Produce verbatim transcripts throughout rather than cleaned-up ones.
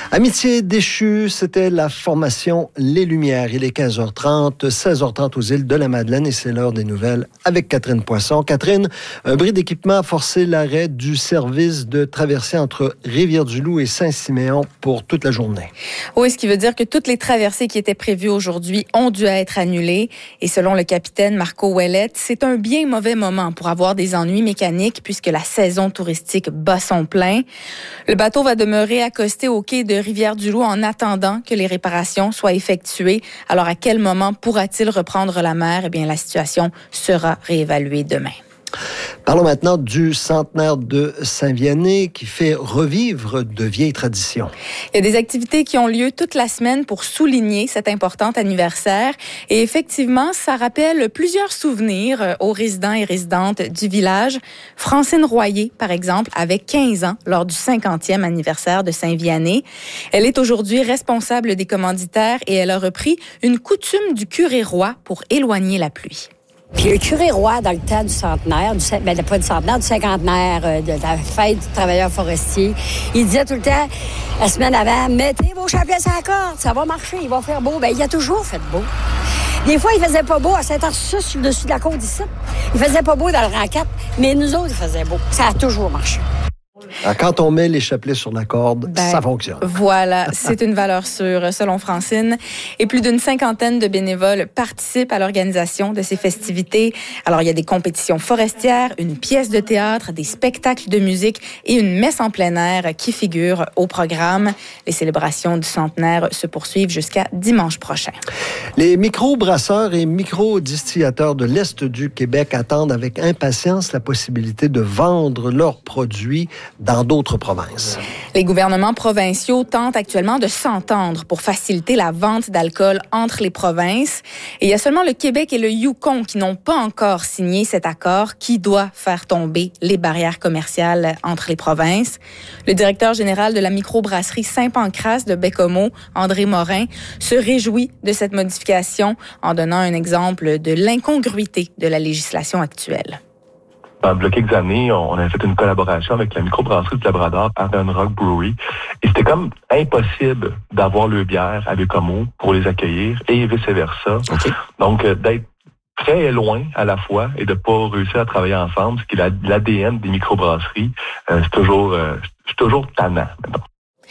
Amitié déchue, c'était la formation Les Lumières. Il est quinze heures trente, seize heures trente aux îles de la Madeleine et c'est l'heure des nouvelles avec Catherine Poisson. Catherine, un bris d'équipement a forcé l'arrêt du service de traversée entre Rivière-du-Loup et Saint-Siméon pour toute la journée. Oui, ce qui veut dire que toutes les traversées qui étaient prévues aujourd'hui ont dû être annulées. Et selon le capitaine Marco Ouellette, c'est un bien mauvais moment pour avoir des ennuis mécaniques puisque la saison touristique bat son plein. Le bateau va demeurer accosté au quai de Rivière-du-Loup en attendant que les réparations soient effectuées. Alors, à quel moment pourra-t-il reprendre la mer? Eh bien, la situation sera réévaluée demain. Parlons maintenant du centenaire de Saint-Vianney qui fait revivre de vieilles traditions. Il y a des activités qui ont lieu toute la semaine pour souligner cet important anniversaire. Et effectivement, ça rappelle plusieurs souvenirs aux résidents et résidentes du village. Francine Royer, par exemple, avait quinze ans lors du cinquantième anniversaire de Saint-Vianney. Elle est aujourd'hui responsable des commanditaires et elle a repris une coutume du curé roi pour éloigner la pluie. Puis le curé roi, dans le temps du centenaire, du, ben, pas du centenaire, du cinquantenaire, euh, de la fête du travailleur forestier, il disait tout le temps, la semaine avant, mettez vos chapelets à la corde, ça va marcher, il va faire beau. Ben, il a toujours fait beau. Des fois, il faisait pas beau à Saint-Arsus, sur le dessus de la côte ici. Il faisait pas beau dans le rang quatre, mais nous autres, il faisait beau. Ça a toujours marché. Alors, quand on met les chapelets sur la corde, ben, ça fonctionne. Voilà, c'est une valeur sûre, selon Francine. Et plus d'une cinquantaine de bénévoles participent à l'organisation de ces festivités. Alors, il y a des compétitions forestières, une pièce de théâtre, des spectacles de musique et une messe en plein air qui figurent au programme. Les célébrations du centenaire se poursuivent jusqu'à dimanche prochain. Les micro-brasseurs et micro-distillateurs de l'Est du Québec attendent avec impatience la possibilité de vendre leurs produits dans d'autres provinces. Les gouvernements provinciaux tentent actuellement de s'entendre pour faciliter la vente d'alcool entre les provinces. Et il y a seulement le Québec et le Yukon qui n'ont pas encore signé cet accord qui doit faire tomber les barrières commerciales entre les provinces. Le directeur général de la microbrasserie Saint-Pancras de Baie-Comeau, André Morin, se réjouit de cette modification en donnant un exemple de l'incongruité de la législation actuelle. Dans quelques années, on avait fait une collaboration avec la microbrasserie du Labrador, Arden Rock Brewery. Et c'était comme impossible d'avoir le bière à Baie-Comeau pour les accueillir et vice-versa. Okay. Donc, euh, d'être très loin à la fois et de pas réussir à travailler ensemble, ce qui est l'A D N des microbrasseries, euh, c'est toujours, euh, c'est toujours tannant. Maintenant.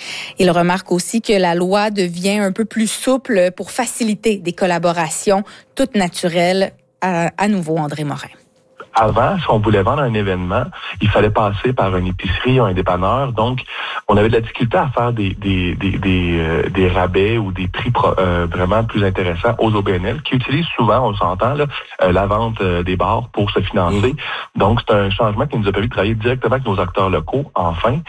Il remarque aussi que la loi devient un peu plus souple pour faciliter des collaborations toutes naturelles. À, à nouveau, André Morin. Avant, si on voulait vendre un événement, il fallait passer par une épicerie ou un dépanneur. Donc, on avait de la difficulté à faire des des des des, euh, des rabais ou des prix pro, euh, vraiment plus intéressants aux O B N L qui utilisent souvent, on s'entend, là, euh, la vente euh, des bars pour se financer. Mmh. Donc, c'est un changement qui nous a permis de travailler directement avec nos acteurs locaux, enfin.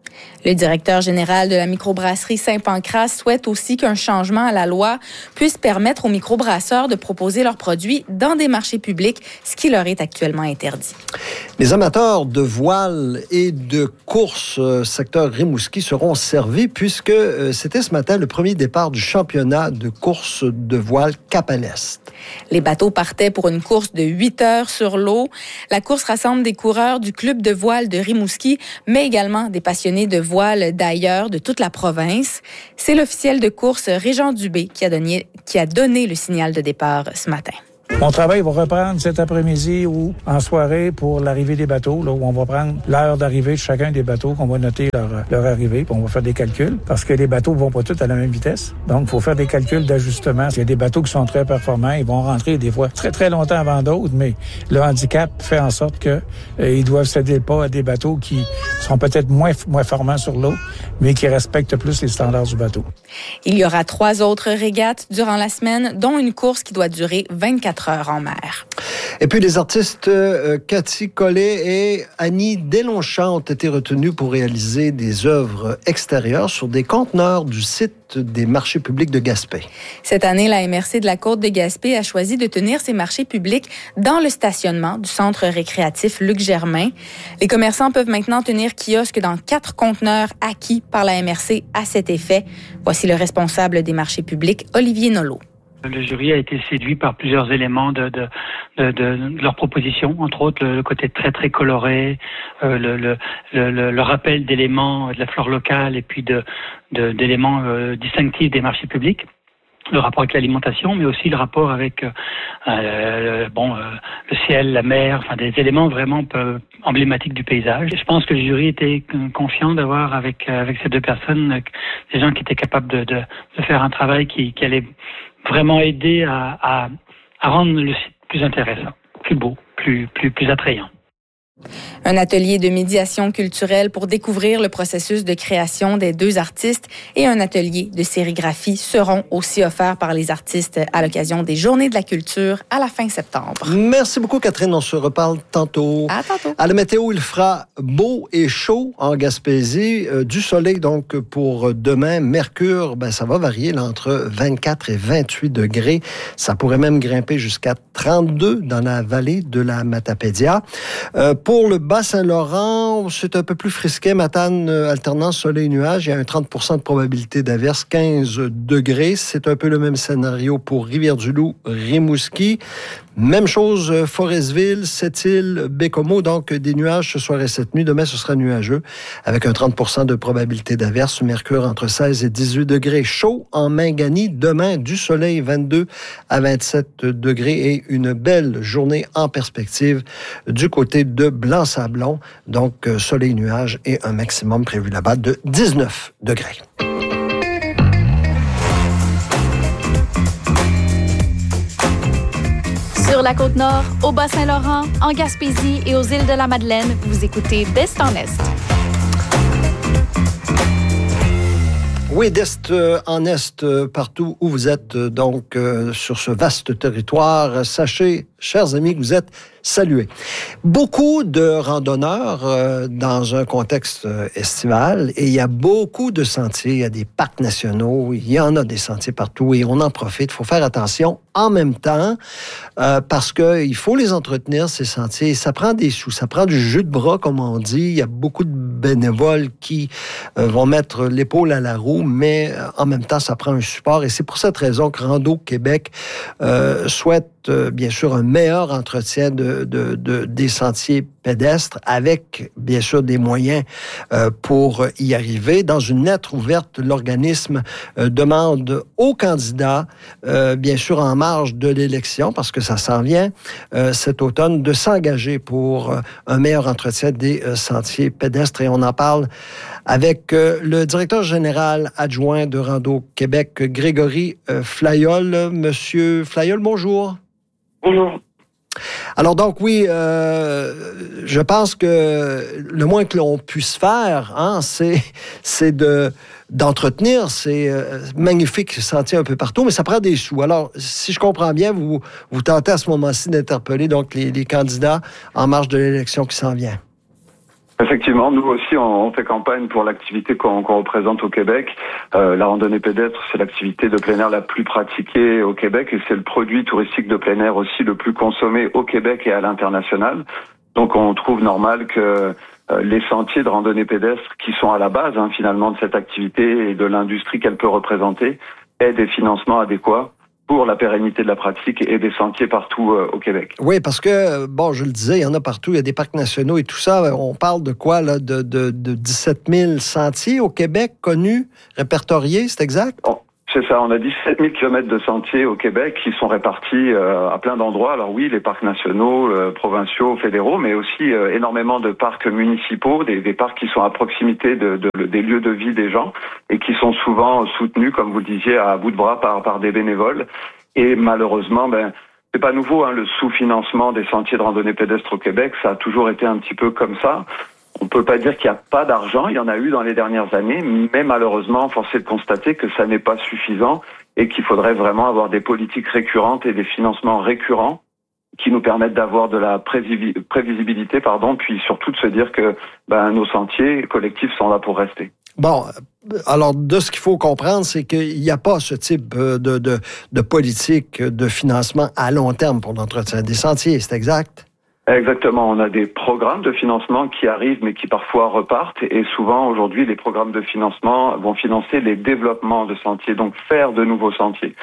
Le directeur général de la microbrasserie Saint-Pancras souhaite aussi qu'un changement à la loi puisse permettre aux microbrasseurs de proposer leurs produits dans des marchés publics, ce qui leur est actuellement interdit. Les amateurs de voile et de course euh, secteur Rimouski seront servis puisque euh, c'était ce matin le premier départ du championnat de course de voile Cap à l'Est. Les bateaux partaient pour une course de huit heures sur l'eau. La course rassemble des coureurs du club de voile de Rimouski, mais également des passionnés de voile d'ailleurs, de toute la province. C'est l'officiel de course Régent Dubé qui a donné, qui a donné le signal de départ ce matin. Mon travail va reprendre cet après-midi ou en soirée pour l'arrivée des bateaux, là, où on va prendre l'heure d'arrivée de chacun des bateaux, qu'on va noter leur, leur arrivée, puis on va faire des calculs, parce que les bateaux ne vont pas tous à la même vitesse. Donc, il faut faire des calculs d'ajustement. Il y a des bateaux qui sont très performants, ils vont rentrer des fois très, très longtemps avant d'autres, mais le handicap fait en sorte que euh, ils doivent céder le pas à des bateaux qui sont peut-être moins, moins formants sur l'eau, mais qui respectent plus les standards du bateau. Il y aura trois autres régates durant la semaine, dont une course qui doit durer vingt-quatre heures en mer. Et puis, les artistes euh, Cathy Collet et Annie Deslongchamps ont été retenus pour réaliser des œuvres extérieures sur des conteneurs du site des marchés publics de Gaspé. Cette année, la M R C de la Côte de Gaspé a choisi de tenir ses marchés publics dans le stationnement du centre récréatif Luc Germain. Les commerçants peuvent maintenant tenir kiosque dans quatre conteneurs acquis par la M R C à cet effet. Voici le responsable des marchés publics, Olivier Nolot. Le jury a été séduit par plusieurs éléments de, de, de, de, de leurs propositions, entre autres le, le côté très très coloré, euh, le, le, le, le rappel d'éléments de la flore locale et puis de, de, d'éléments euh, distinctifs des marchés publics. Le rapport avec l'alimentation, mais aussi le rapport avec euh, bon euh, le ciel, la mer, enfin des éléments vraiment peu emblématiques du paysage. Et je pense que le jury était confiant d'avoir avec avec ces deux personnes des gens qui étaient capables de, de, de faire un travail qui, qui allait vraiment aider à, à, à rendre le site plus intéressant, plus beau, plus plus plus attrayant. Un atelier de médiation culturelle pour découvrir le processus de création des deux artistes et un atelier de sérigraphie seront aussi offerts par les artistes à l'occasion des Journées de la culture à la fin septembre. Merci beaucoup, Catherine. On se reparle tantôt. À tantôt. À la météo, il fera beau et chaud en Gaspésie. Euh, du soleil, donc, pour demain. Mercure, ben, ça va varier là, entre vingt-quatre et vingt-huit degrés. Ça pourrait même grimper jusqu'à trente-deux dans la vallée de la Matapédia. Euh, Pour le Bas-Saint-Laurent, c'est un peu plus frisquet. Matane, alternance soleil-nuage. Il y a un trente pour cent de probabilité d'averse, quinze degrés. C'est un peu le même scénario pour Rivière-du-Loup, Rimouski. Même chose, Forestville, Sept-Îles, Bécomo. Donc, des nuages ce soir et cette nuit. Demain, ce sera nuageux avec un trente pour cent de probabilité d'averse. Mercure entre seize et dix-huit degrés. Chaud en Mingani. Demain, du soleil, vingt-deux à vingt-sept degrés et une belle journée en perspective du côté de Blanc-Sablon. Donc, soleil-nuage et un maximum prévu là-bas de dix-neuf degrés. Sur la Côte-Nord, au Bas-Saint-Laurent, en Gaspésie et aux îles de la Madeleine, vous écoutez d'Est en Est. Oui, d'Est en Est, partout où vous êtes, donc, euh, sur ce vaste territoire, sachez, chers amis, que vous êtes salués. Beaucoup de randonneurs euh, dans un contexte euh, estival, et il y a beaucoup de sentiers, il y a des parcs nationaux, il y en a des sentiers partout, et on en profite. Il faut faire attention en même temps, euh, parce qu'il faut les entretenir, ces sentiers. Ça prend des sous, ça prend du jus de bras, comme on dit. Il y a beaucoup de bénévoles qui euh, vont mettre l'épaule à la roue, mais euh, en même temps, ça prend un support. Et c'est pour cette raison que Rando Québec euh, souhaite euh, bien sûr un meilleur entretien de, de, de, des sentiers pédestres avec bien sûr des moyens euh, pour y arriver. Dans une lettre ouverte, l'organisme euh, demande aux candidats, euh, bien sûr en marge de l'élection, parce que ça s'en vient euh, cet automne, de s'engager pour euh, un meilleur entretien des euh, sentiers pédestres. Et on en parle avec euh, le directeur général adjoint de Rando Québec, Grégory euh, Flayol. Monsieur Flayol, bonjour. Bonjour. Alors donc oui, euh, je pense que le moins que l'on puisse faire, hein, c'est c'est de d'entretenir ces euh, magnifiques sentiers un peu partout, mais ça prend des sous. Alors, si je comprends bien, vous vous tentez à ce moment-ci d'interpeller donc les, les candidats en marge de l'élection qui s'en vient. Effectivement, nous aussi, on fait campagne pour l'activité qu'on, qu'on représente au Québec. Euh, la randonnée pédestre, c'est l'activité de plein air la plus pratiquée au Québec et c'est le produit touristique de plein air aussi le plus consommé au Québec et à l'international. Donc, on trouve normal que euh, les sentiers de randonnée pédestre, qui sont à la base hein, finalement de cette activité et de l'industrie qu'elle peut représenter, aient des financements adéquats pour la pérennité de la pratique et des sentiers partout euh, au Québec. Oui, parce que, bon, je le disais, il y en a partout, il y a des parcs nationaux et tout ça. On parle de quoi, là, de, de, de dix-sept mille sentiers au Québec connus, répertoriés, c'est exact? Oh, c'est ça, on a dix-sept mille kilomètres de sentiers au Québec qui sont répartis euh, à plein d'endroits. Alors oui, les parcs nationaux, euh, provinciaux, fédéraux, mais aussi euh, énormément de parcs municipaux, des, des parcs qui sont à proximité de, de, des lieux de vie des gens et qui sont souvent soutenus, comme vous le disiez, à bout de bras par, par des bénévoles. Et malheureusement, ben, c'est pas nouveau, hein, le sous-financement des sentiers de randonnée pédestre au Québec, ça a toujours été un petit peu comme ça. On peut pas dire qu'il n'y a pas d'argent, il y en a eu dans les dernières années, mais malheureusement, force est de constater que ça n'est pas suffisant et qu'il faudrait vraiment avoir des politiques récurrentes et des financements récurrents qui nous permettent d'avoir de la prévisibilité, pardon, puis surtout de se dire que ben, nos sentiers collectifs sont là pour rester. Bon, alors de ce qu'il faut comprendre, c'est qu'il n'y a pas ce type de, de, de politique de financement à long terme pour l'entretien des sentiers, c'est exact? Exactement, on a des programmes de financement qui arrivent mais qui parfois repartent et souvent aujourd'hui les programmes de financement vont financer les développements de sentiers, donc faire de nouveaux sentiers.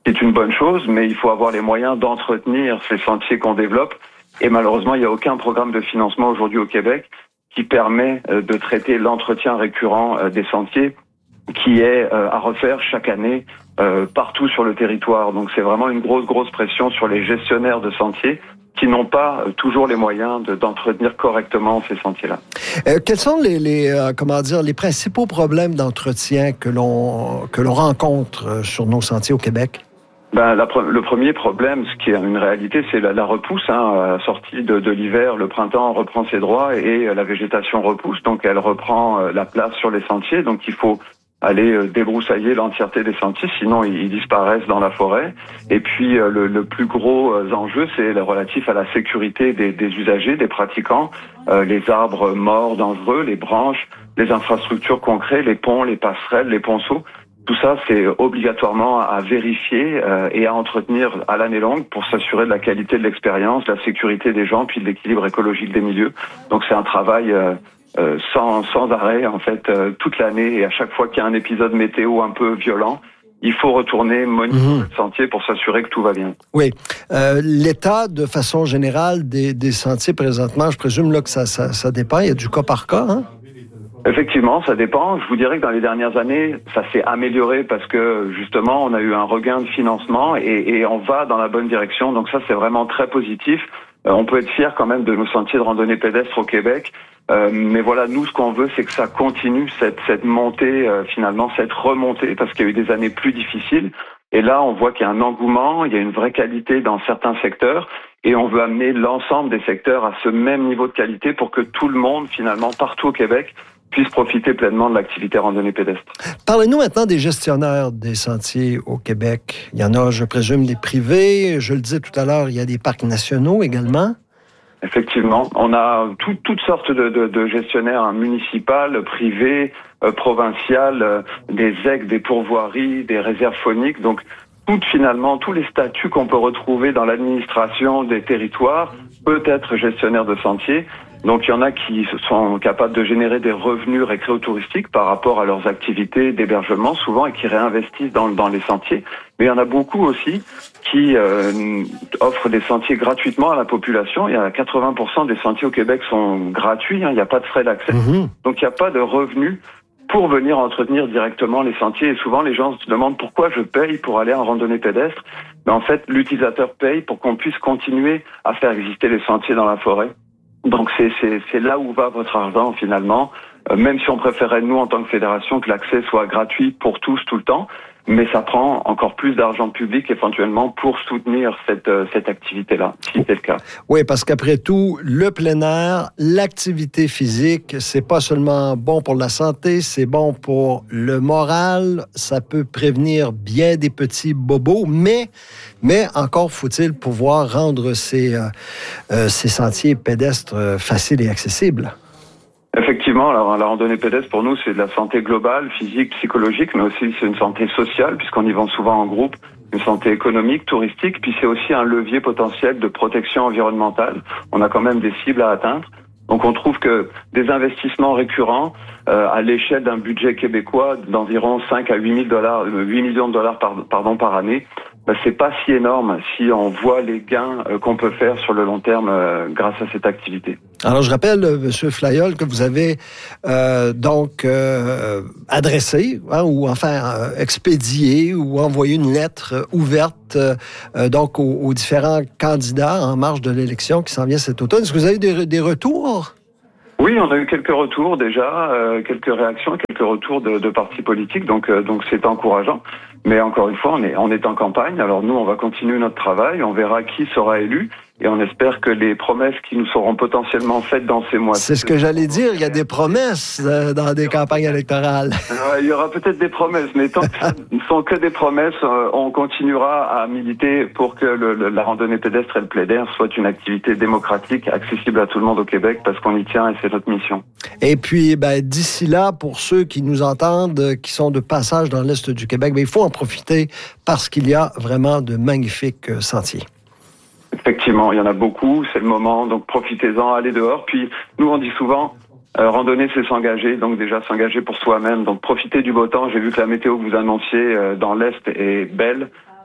C'est une bonne chose, mais il faut avoir les moyens d'entretenir ces sentiers qu'on développe. Et malheureusement, il n'y a aucun programme de financement aujourd'hui au Québec qui permet de traiter l'entretien récurrent des sentiers, qui est à refaire chaque année partout sur le territoire. Donc c'est vraiment une grosse, grosse pression sur les gestionnaires de sentiers qui n'ont pas toujours les moyens de, d'entretenir correctement ces sentiers-là. Euh, quels sont les, les euh, comment dire, les principaux problèmes d'entretien que l'on que l'on rencontre sur nos sentiers au Québec? Ben, la, le premier problème, ce qui est une réalité, c'est la, la repousse. Hein, à la sortie de, de l'hiver, le printemps reprend ses droits et la végétation repousse, donc elle reprend la place sur les sentiers. Donc il faut aller débroussailler l'entièreté des sentiers, sinon ils disparaissent dans la forêt. Et puis le, le plus gros enjeu, c'est le relatif à la sécurité des, des usagers, des pratiquants, euh, les arbres morts, dangereux, les branches, les infrastructures qu'on crée, les ponts, les passerelles, les ponceaux. Tout ça, c'est obligatoirement à vérifier euh, et à entretenir à l'année longue pour s'assurer de la qualité de l'expérience, de la sécurité des gens, puis de l'équilibre écologique des milieux. Donc c'est un travail euh, euh, sans, sans arrêt, en fait, euh, toute l'année. Et à chaque fois qu'il y a un épisode météo un peu violent, il faut retourner monitorer mmh. le sentier pour s'assurer que tout va bien. Oui. Euh, l'état, de façon générale, des, des sentiers présentement, je présume là que ça, ça, ça dépend. Il y a du cas par cas, hein? Effectivement, ça dépend. Je vous dirais que dans les dernières années, ça s'est amélioré parce que justement, on a eu un regain de financement et, et on va dans la bonne direction. Donc ça, c'est vraiment très positif. Euh, on peut être fier quand même de nos sentiers de randonnée pédestre au Québec. Euh, mais voilà, nous, ce qu'on veut, c'est que ça continue, cette, cette montée, euh, finalement, cette remontée, parce qu'il y a eu des années plus difficiles. Et là, on voit qu'il y a un engouement, il y a une vraie qualité dans certains secteurs. Et on veut amener l'ensemble des secteurs à ce même niveau de qualité pour que tout le monde, finalement, partout au Québec, puisse profiter pleinement de l'activité randonnée pédestre. Parlez-nous maintenant des gestionnaires des sentiers au Québec. Il y en a, je présume, des privés. Je le disais tout à l'heure, il y a des parcs nationaux également. Effectivement. On a tout, toutes sortes de, de, de gestionnaires hein, municipaux, privés, euh, provinciaux, euh, des E C, des pourvoiries, des réserves fauniques. Donc, tout, finalement, tous les statuts qu'on peut retrouver dans l'administration des territoires peut être gestionnaire de sentiers. Donc, il y en a qui sont capables de générer des revenus récréotouristiques par rapport à leurs activités d'hébergement, souvent, et qui réinvestissent dans, dans les sentiers. Mais il y en a beaucoup aussi qui euh, offrent des sentiers gratuitement à la population. Il y a quatre-vingts pour cent des sentiers au Québec sont gratuits, hein, il n'y a pas de frais d'accès. Mmh. Donc, il n'y a pas de revenus pour venir entretenir directement les sentiers. Et souvent, les gens se demandent pourquoi je paye pour aller en randonnée pédestre. Mais en fait, l'utilisateur paye pour qu'on puisse continuer à faire exister les sentiers dans la forêt. Donc c'est, c'est, c'est là où va votre argent finalement, euh, même si on préférait nous en tant que fédération que l'accès soit gratuit pour tous tout le temps, mais ça prend encore plus d'argent public éventuellement pour soutenir cette, euh, cette activité-là, si c'est le cas. Oui, parce qu'après tout, le plein air, l'activité physique, c'est pas seulement bon pour la santé, c'est bon pour le moral, ça peut prévenir bien des petits bobos, mais Mais encore faut-il pouvoir rendre ces, euh, euh, ces sentiers pédestres euh, faciles et accessibles. Effectivement, alors, la randonnée pédestre, pour nous, c'est de la santé globale, physique, psychologique, mais aussi c'est une santé sociale, puisqu'on y va souvent en groupe, une santé économique, touristique, puis c'est aussi un levier potentiel de protection environnementale. On a quand même des cibles à atteindre. Donc on trouve que des investissements récurrents euh, à l'échelle d'un budget québécois d'environ cinq à huit mille dollars, huit millions de dollars par, pardon, par année, ben, c'est pas si énorme si on voit les gains euh, qu'on peut faire sur le long terme euh, grâce à cette activité. Alors je rappelle, euh, M. Flayol, que vous avez euh, donc euh, adressé, hein, ou enfin euh, expédié ou envoyé une lettre euh, ouverte euh, donc aux, aux différents candidats en marge de l'élection qui s'en vient cet automne. Est-ce que vous avez des, des retours? Oui, on a eu quelques retours déjà, euh, quelques réactions, quelques retours de, de partis politiques, donc euh, donc c'est encourageant. Mais encore une fois, on est on est en campagne. Alors nous, on va continuer notre travail. On verra qui sera élu. Et on espère que les promesses qui nous seront potentiellement faites dans ces mois... C'est ce que j'allais dire, il y a des promesses euh, dans des campagnes électorales. Euh, il y aura peut-être des promesses, mais tant que ce ne sont que des promesses, euh, on continuera à militer pour que le, le, la randonnée pédestre et le plein air soit une activité démocratique, accessible à tout le monde au Québec, parce qu'on y tient et c'est notre mission. Et puis, ben, d'ici là, pour ceux qui nous entendent, qui sont de passage dans l'Est du Québec, ben, il faut en profiter parce qu'il y a vraiment de magnifiques sentiers. Effectivement, il y en a beaucoup, c'est le moment, donc profitez-en, allez dehors. Puis nous, on dit souvent, euh, randonner, c'est s'engager, donc déjà s'engager pour soi-même. Donc profitez du beau temps. J'ai vu que la météo que vous annonciez euh, dans l'Est est belle.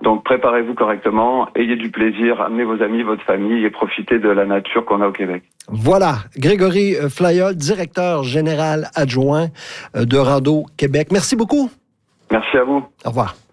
Donc préparez-vous correctement, ayez du plaisir, amenez vos amis, votre famille et profitez de la nature qu'on a au Québec. Voilà, Grégory Flayol, directeur général adjoint de Rando Québec. Merci beaucoup. Merci à vous. Au revoir.